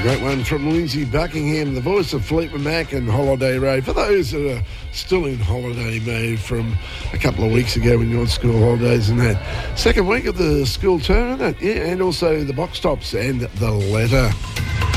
great one from Lindsay Buckingham, the voice of Fleetwood Mac and Holiday Road. For those that are still in holiday mode from a couple of weeks ago when you're on school holidays and that second week of the school term, and also the box tops and the letter.